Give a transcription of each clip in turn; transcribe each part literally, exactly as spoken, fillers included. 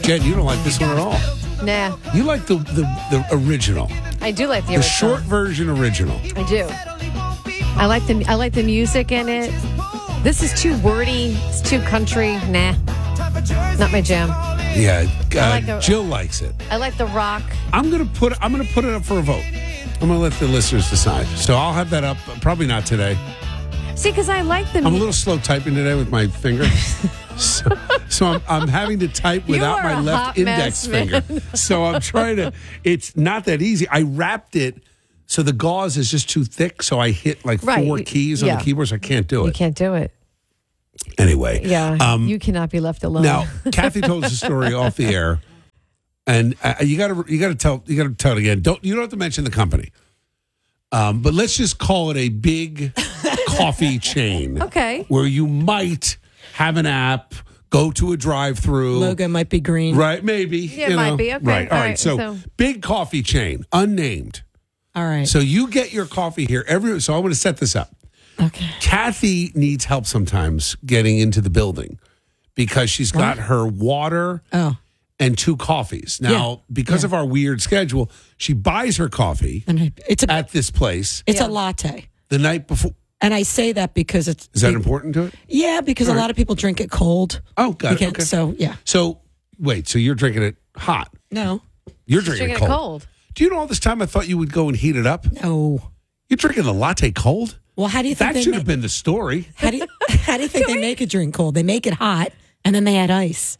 Jen, you don't like this one at all. Nah, You like the the, the original, I do like the, the original. short version original. I do. I like the I like the music in it. This is too wordy. It's too country. Nah, not my jam. Yeah, uh, like the- Jill likes it. I like the rock. I'm gonna put I'm gonna put it up for a vote. I'm gonna let the listeners decide. So I'll have that up. Probably not today. See, because I like the. I'm a little slow typing today with my finger. So, so I'm, I'm having to type You without are my a left hot index mess, man. finger. So I'm trying to, it's not that easy. I wrapped it so the gauze is just too thick. So I hit like Right, four you- keys on yeah. the keyboard. So I can't do You it. can't do it. Anyway. Yeah, Um, you cannot be left alone. Now, Kathy told us a story off the air. And uh, you got to you got to tell you got to tell it again. Don't you don't have to mention the company, um, but let's just call it a big coffee chain. Okay. Where you might have an app, go to a drive-through. Logo might be green. Right, maybe. Yeah, it you might know. be. Okay, Right. All all right. right, So, so- big coffee chain, unnamed. All right. So you get your coffee here every. So I want to set this up. Okay. Kathy needs help sometimes getting into the building because she's got her water Oh. and two coffees. Now, Yeah. because of our weird schedule, she buys her coffee And I- it's a at this place it's Yeah. a latte. the night before. And I say that because it's Is that important to it? Yeah, because All a right. lot of people drink it cold. Oh, got You it. can't- Okay. So yeah. So, wait, so you're drinking it hot. No. You're She's drinking, drinking it it cold. cold. Do you know all this time I thought you would go and heat it up? No. You're drinking the latte cold? Well, how do you think That they should ma- have been the story. How do you, how do you think they make a drink cold? They make it hot and then they add ice.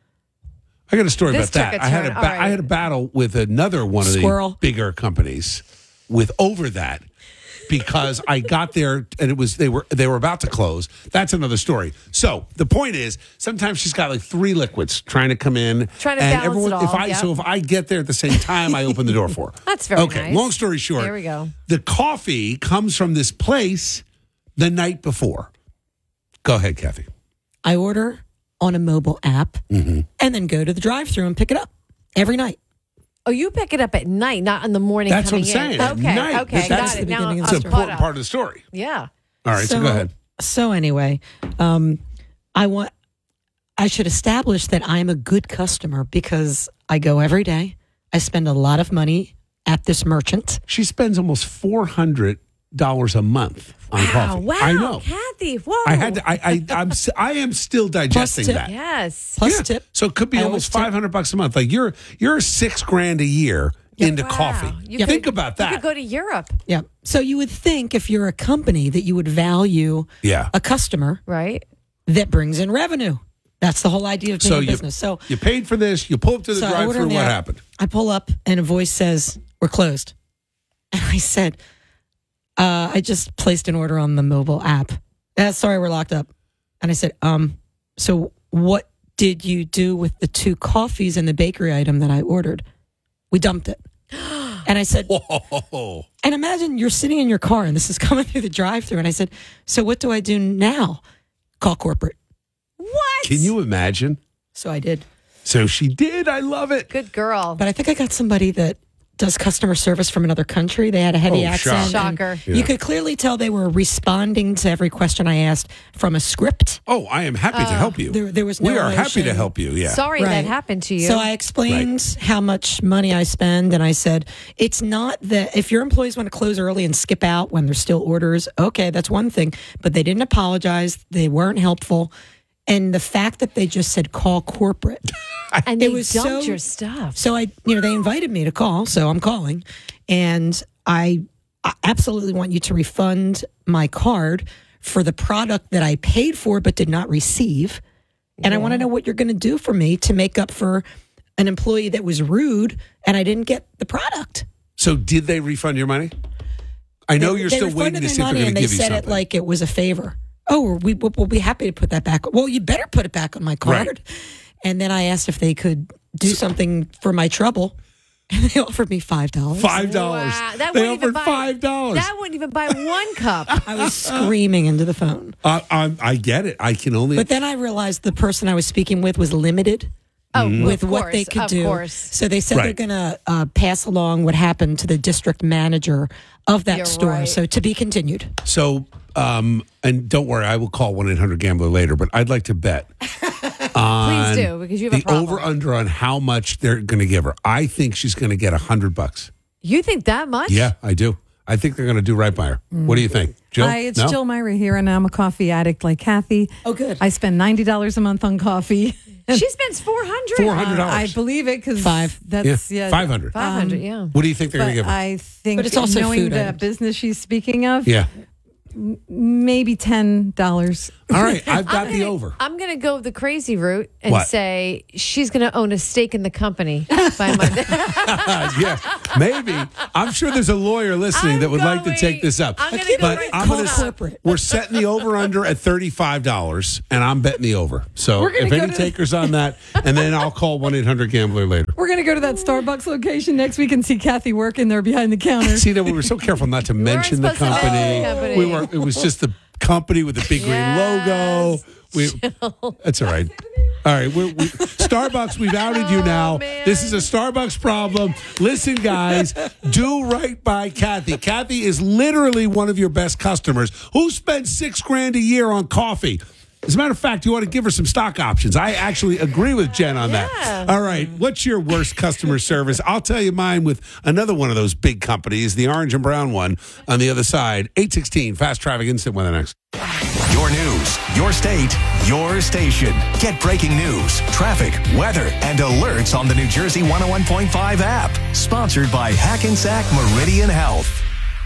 I got a story This about that. took a I had a turn. ba- All right. I had a battle with another one of Squirrel. the bigger companies with over that because I got there and it was they were they were about to close. That's another story. So the point is, sometimes she's got like three liquids trying to come in, Trying to and balance everyone. it all, If I yep. so if I get there at the same time, I open the door for her. That's very okay. nice. Long story short, There we go. The coffee comes from this place the night before. Go ahead, Kathy. I order on a mobile app Mm-hmm. and then go to the drive-through and pick it up every night. Oh, you pick it up at night, not in the morning. That's what coming I'm saying, in. at Okay, night. okay, That's got the it. Now beginning I'm of It's an the caught important up. part of the story. Yeah. All right, so, go ahead. So anyway, um, I want I should establish that I'm a good customer because I go every day. I spend a lot of money at this merchant. She spends almost four hundred dollars a month on Wow, coffee. wow, I know. Kathy, whoa. I had to. I. I. I'm. s- I am still digesting tip. that. Yes. Plus Yeah. tip. So it could be I almost always tip. five hundred bucks a month. Like you're you're six grand a year into Wow. coffee. You You could- think about You that. could go to Europe, Yeah. So you would think if you're a company that you would value yeah. a customer right? that brings in revenue. That's the whole idea of being So a you business. So you paid for this. You pull up to the So I order drive-through. on the What app. happened? I pull up and a voice says, "We're closed." And I said, uh, "I just placed an order on the mobile app. Uh, sorry, we're locked up." And I said, "Um, so what did you do with the two coffees and the bakery item that I ordered?" We dumped it. And I said, Whoa. and imagine you're sitting in your car and this is coming through the drive-through. And I said, "So what do I do now?" Call corporate. What? Can you imagine? So I did. So she did. I love it. Good girl. But I think I got somebody that does customer service from another country. They had a heavy Oh, accent. shock. and Shocker. Yeah. You could clearly tell they were responding to every question I asked from a script. Oh, I am happy to help you. There, there was no we are happy to emotion. help you. Yeah. Sorry Right. that happened to you. So I explained how much money I spend, and I said, it's not that if your employees want to close early and skip out when there's still orders, okay, that's one thing. But they didn't apologize. They weren't helpful. And the fact that they just said call corporate. and they it was dumped so- your stuff. So I, you know, they invited me to call, so I'm calling, and I, I absolutely want you to refund my card for the product that I paid for but did not receive, and I want to know what you're going to do for me to make up for an employee that was rude and I didn't get the product. So did they refund your money? I know They- you're they still refunded waiting to my see if money, they're going and to they give you said something. it like it was a favor. Oh, we, we'll, we'll be happy to put that back. Well, you better put it back on my card. Right. And then I asked if they could do something for my trouble, and they offered me five dollars. Five dollars. Wow, that They wouldn't even offered buy- five dollars. That wouldn't even buy one cup. I was screaming into the phone. Uh, I, I get it. I can only. But then I realized the person I was speaking with was limited Oh, with of what they course, could of do. course. So they said Right. they're going to uh, pass along what happened to the district manager of that You're store. right. So to be continued. So, um, and don't worry, I will call one eight hundred gambler later, but I'd like to bet on Please do, because you have a the problem. over-under on how much they're going to give her. I think she's going to get a hundred bucks. You think that much? Yeah, I do. I think they're going to do right by her. What do you think, Jill? Hi, it's No? Jill Myra here, and I'm a coffee addict like Kathy. Oh, good. I spend ninety dollars a month on coffee. She spends four hundred. Four hundred dollars. I believe it because Five. That's Yeah, yeah, five hundred. Five hundred. Yeah. What do you think they're going But to give her? I think, But it's also knowing food the items. business she's speaking of, Yeah. maybe ten dollars. All right, I've got I'm the gonna, over. I'm going to go the crazy route and What? say she's going to own a stake in the company by Monday. yeah, maybe. I'm sure there's a lawyer listening I'm that would like to going- take this up. I'm gonna go but right I'm call gonna, corporate. We're setting the over under at thirty-five dollars, and I'm betting the over. So We're gonna if go any to- takers on that, and then I'll call one eight hundred gambler later. We're gonna go to that Starbucks location next week and see Kathy working there behind the counter. See that we were so careful not to mention the supposed to mention company. the company. We were. It was just the company with the big green Yes. logo. We, that's all right. All right, we're, we, Starbucks, we've outed you now. Oh, man. This is a Starbucks problem. Listen, guys, do right by Kathy. Kathy is literally one of your best customers who spends six grand a year on coffee. As a matter of fact, you ought to give her some stock options. I actually agree with Jen on Yeah. that. All right, what's your worst customer service? I'll tell you mine with another one of those big companies, the orange and brown one on the other side. eight sixteen, Fast Traffic Instant Weather next. Your news, your state, your station. Get breaking news, traffic, weather, and alerts on the New Jersey one oh one point five app. Sponsored by Hackensack Meridian Health.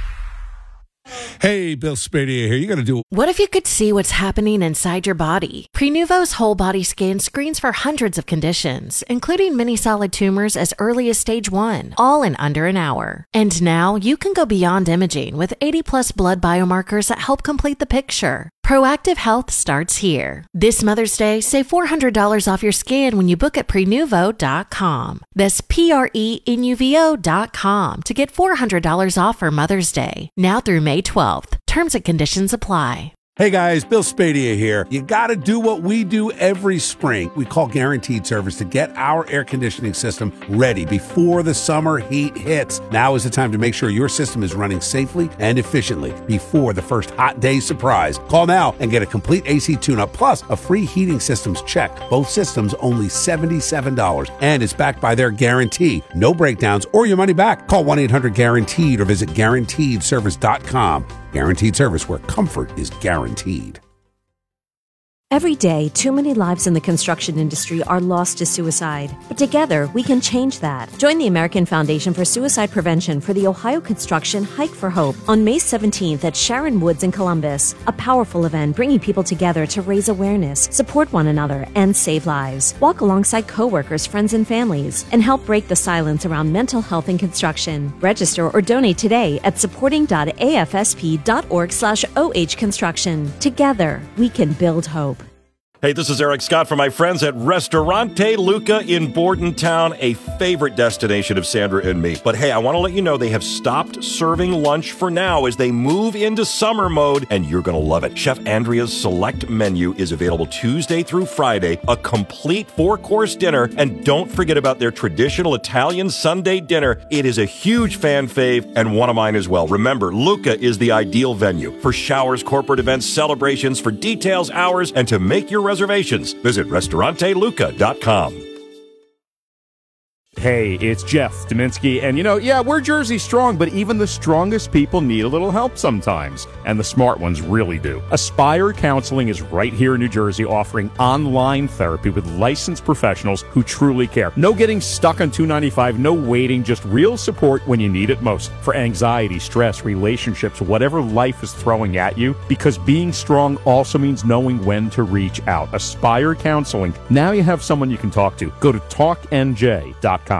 Hey, Bill Spadia here. You got to do What if you could see what's happening inside your body? Prenuvo's whole body scan screens for hundreds of conditions, including many solid tumors as early as stage one, all in under an hour. And now you can go beyond imaging with eighty plus blood biomarkers that help complete the picture. Proactive health starts here. This Mother's Day, save four hundred dollars off your scan when you book at prenuvo dot com. That's P R E N U V O dot com to get four hundred dollars off for Mother's Day. Now through May twelfth. Terms and conditions apply. Hey guys, Bill Spadia here. You got to do what we do every spring. We call Guaranteed Service to get our air conditioning system ready before the summer heat hits. Now is the time to make sure your system is running safely and efficiently before the first hot day surprise. Call now and get a complete A C tune-up plus a free heating systems check. Both systems only seventy-seven dollars, and it's backed by their guarantee. No breakdowns or your money back. Call one eight hundred guaranteed or visit guaranteed service dot com. Guaranteed Service, where comfort is guaranteed. Every day, too many lives in the construction industry are lost to suicide. But together, we can change that. Join the American Foundation for Suicide Prevention for the Ohio Construction Hike for Hope on May seventeenth at Sharon Woods in Columbus. A powerful event bringing people together to raise awareness, support one another, and save lives. Walk alongside coworkers, friends, and families, and help break the silence around mental health in construction. Register or donate today at supporting dot a f s p dot org slash o h construction. Together, we can build hope. Hey, this is Eric Scott from my friends at Ristorante Luca in Bordentown, a favorite destination of Sandra and me. But hey, I want to let you know they have stopped serving lunch for now as they move into summer mode, and you're going to love it. Chef Andrea's select menu is available Tuesday through Friday, a complete four-course dinner, and don't forget about their traditional Italian Sunday dinner. It is a huge fan fave and one of mine as well. Remember, Luca is the ideal venue for showers, corporate events, celebrations, for details, hours, and to make your reservations. Visit Ristorante Luca dot com. Hey, it's Jeff Dominski, and you know, yeah, we're Jersey strong, but even the strongest people need a little help sometimes, and the smart ones really do. Aspire Counseling is right here in New Jersey, offering online therapy with licensed professionals who truly care. No getting stuck on two ninety-five, no waiting, just real support when you need it most. For anxiety, stress, relationships, whatever life is throwing at you, because being strong also means knowing when to reach out. Aspire Counseling. Now you have someone you can talk to. Go to talk N J dot com.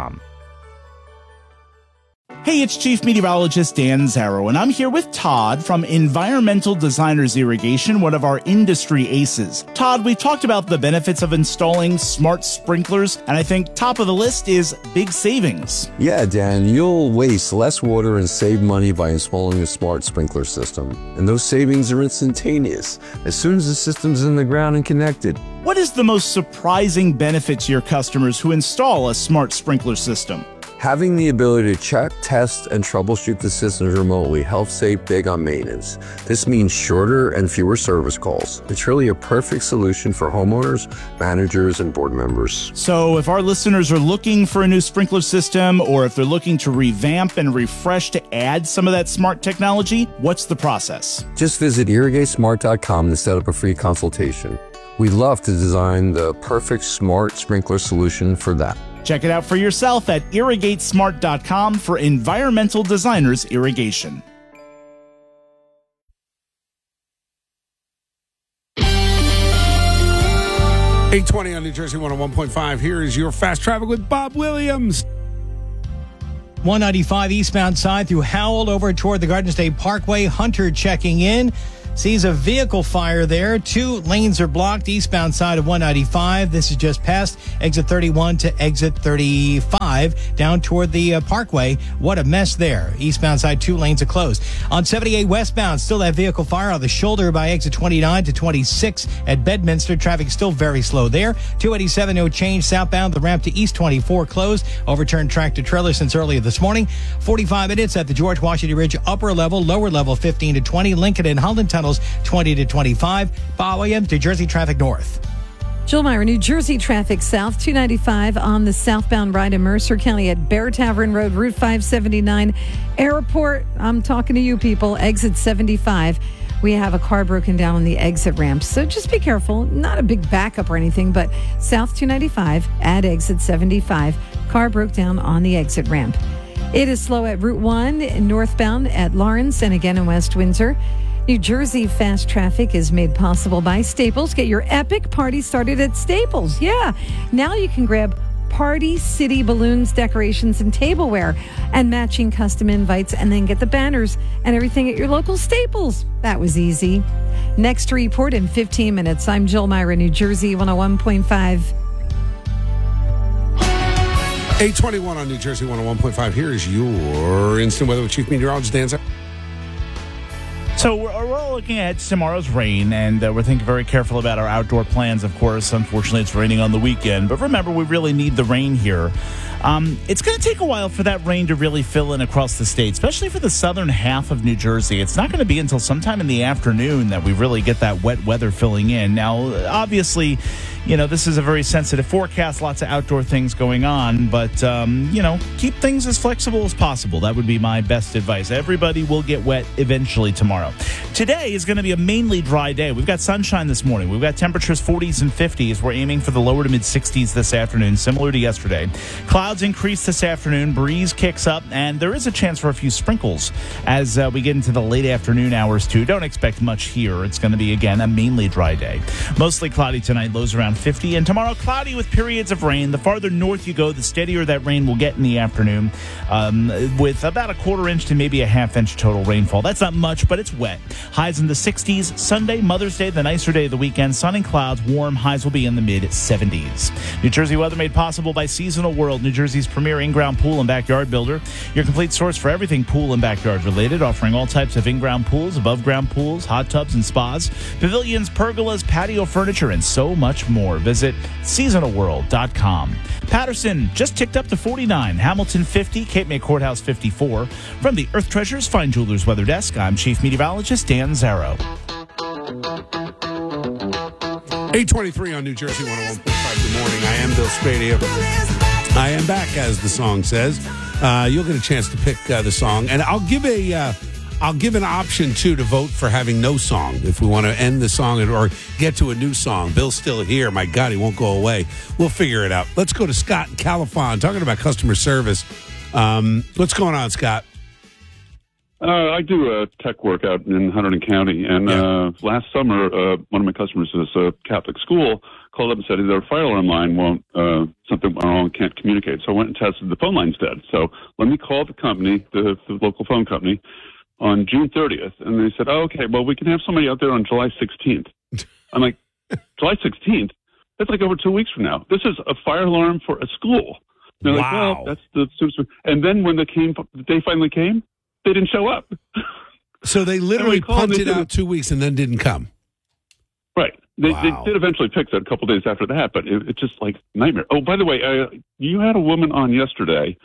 Hey, it's Chief Meteorologist Dan Zarrow, and I'm here with Todd from Environmental Designers Irrigation, one of our industry aces. Todd, we've talked about the benefits of installing smart sprinklers, and I think top of the list is big savings. Yeah, Dan, you'll waste less water and save money by installing a smart sprinkler system. And those savings are instantaneous as soon as the system's in the ground and connected. What is the most surprising benefit to your customers who install a smart sprinkler system? Having the ability to check, test, and troubleshoot the systems remotely helps save big on maintenance. This means shorter and fewer service calls. It's really a perfect solution for homeowners, managers, and board members. So if our listeners are looking for a new sprinkler system, or if they're looking to revamp and refresh to add some of that smart technology, what's the process? Just visit irrigate smart dot com to set up a free consultation. We'd love to design the perfect smart sprinkler solution for that. Check it out for yourself at irrigate smart dot com for environmental designers irrigation. eight twenty on New Jersey one oh one point five. Here is your fast traffic with Bob Williams. one ninety-five eastbound side through Howell over toward the Garden State Parkway. Hunter checking in. Sees a vehicle fire there. Two lanes are blocked eastbound side of one ninety-five. This is just past exit thirty-one to exit thirty-five down toward the uh, Parkway. What a mess there. Eastbound side, two lanes are closed. On seventy-eight westbound, still that vehicle fire on the shoulder by exit twenty-nine to twenty-six at Bedminster. Traffic still very slow there. two eighty-seven, no change southbound. The ramp to East twenty-four closed. Overturned tractor trailer since earlier this morning. forty-five minutes at the George Washington Ridge upper level, lower level fifteen to twenty. Lincoln and Holland tunnels twenty to twenty-five. Bob Williams, New Jersey traffic north. Jill Meyer, New Jersey traffic south, two ninety-five on the southbound ride in Mercer County at Bear Tavern Road, Route five seventy-nine. Airport, I'm talking to you people, exit seventy-five. We have a car broken down on the exit ramp, so just be careful. Not a big backup or anything, but south two ninety-five at exit seventy-five. Car broke down on the exit ramp. It is slow at Route one northbound at Lawrence and again in West Windsor. New Jersey fast traffic is made possible by Staples. Get your epic party started at Staples. Yeah. Now you can grab Party City balloons, decorations, and tableware and matching custom invites, and then get the banners and everything at your local Staples. That was easy. Next report in fifteen minutes. I'm Jill Myra, New Jersey one oh one point five. eight twenty-one on New Jersey one oh one point five. Here is your instant weather with Chief Meteorologist Dan Zara. So we're, we're all looking at tomorrow's rain, and uh, we're thinking very careful about our outdoor plans, of course. Unfortunately, it's raining on the weekend. But remember, we really need the rain here. Um, it's going to take a while for that rain to really fill in across the state, especially for the southern half of New Jersey. It's not going to be until sometime in the afternoon that we really get that wet weather filling in. Now, obviously, you know, this is a very sensitive forecast, lots of outdoor things going on, but, um, you know, keep things as flexible as possible. That would be my best advice. Everybody will get wet eventually tomorrow. Today is going to be a mainly dry day. We've got sunshine this morning. We've got temperatures forties and fifties. We're aiming for the lower to mid sixties this afternoon, similar to yesterday. Clouds increase this afternoon. Breeze kicks up, and there is a chance for a few sprinkles as uh, we get into the late afternoon hours, too. Don't expect much here. It's going to be, again, a mainly dry day. Mostly cloudy tonight, lows around fifty, and tomorrow cloudy with periods of rain. The farther north you go, the steadier that rain will get in the afternoon, um, with about a quarter inch to maybe a half inch total rainfall. That's not much, but it's wet. Highs in the sixties. Sunday, Mother's Day, the nicer day of the weekend. Sun and clouds, warm. Highs will be in the mid seventies. New Jersey weather made possible by Seasonal World, New Jersey's premier in-ground pool and backyard builder. Your complete source for everything pool and backyard related, offering all types of in-ground pools, above-ground pools, hot tubs and spas, pavilions, pergolas, patio furniture, and so much more. Visit seasonal world dot com. Patterson just ticked up to forty-nine. Hamilton fifty. Cape May Courthouse fifty-four. From the Earth Treasures Fine Jewelers Weather Desk, I'm Chief Meteorologist Dan Zaro. eight twenty-three on New Jersey one oh one point five. Good morning. I am Bill Spadea. I am back, as the song says. Uh, you'll get a chance to pick uh, the song, and I'll give a uh, I'll give an option too to vote for having no song if we want to end the song or get to a new song. Bill's still here. My God, he won't go away. We'll figure it out. Let's go to Scott in Califon, talking about customer service. Um, what's going on, Scott? Uh, I do uh, tech work out in Hunterdon County, and yeah. uh, last summer, uh, one of my customers is a Catholic school, called up and said their fire alarm line won't, uh, something went wrong, can't communicate. So I went and tested the phone line instead. So let me call the company, the, the local phone company, on June thirtieth, and they said, oh, okay, well, we can have somebody out there on July sixteenth. I'm like, July sixteenth? That's like over two weeks from now. This is a fire alarm for a school. They're wow. like, well, that's the... And then when they came, the day finally came, they didn't show up. So they literally punted out said, two weeks and then didn't come. Right. They, wow. they did eventually fix it a couple days after that, but it, it's just like nightmare. Oh, by the way, uh, you had a woman on yesterday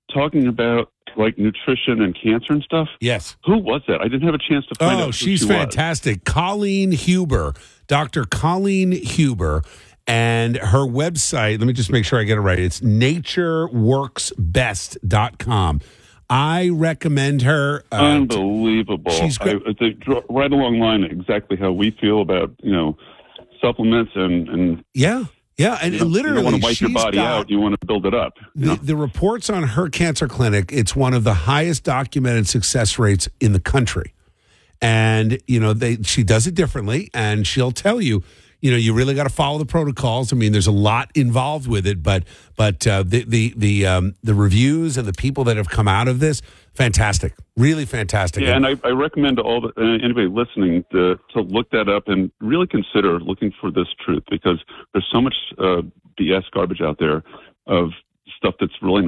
talking about like nutrition and cancer and stuff? Yes. Who was that? I didn't have a chance to find out Oh, who she's she was. fantastic. Colleen Huber, Doctor Colleen Huber. And her website, let me just make sure I get it right. It's nature works best dot com. I recommend her. Uh, Unbelievable. She's great. I, they draw right along line exactly how we feel about, you know, supplements and, and yeah. Yeah, and you know, literally, you don't want to wipe your she's body got- out. You want to build it up. you The, know? the reports on her cancer clinic, it's one of the highest documented success rates in the country. And, you know, they she does it differently, and she'll tell you, you know, you really got to follow the protocols. I mean, there's a lot involved with it, but but uh, the the the um, the reviews and the people that have come out of this, fantastic, really fantastic. Yeah, and I, I recommend to all the, uh, anybody listening to, to look that up and really consider looking for this truth, because there's so much uh, B S garbage out there of stuff that's really not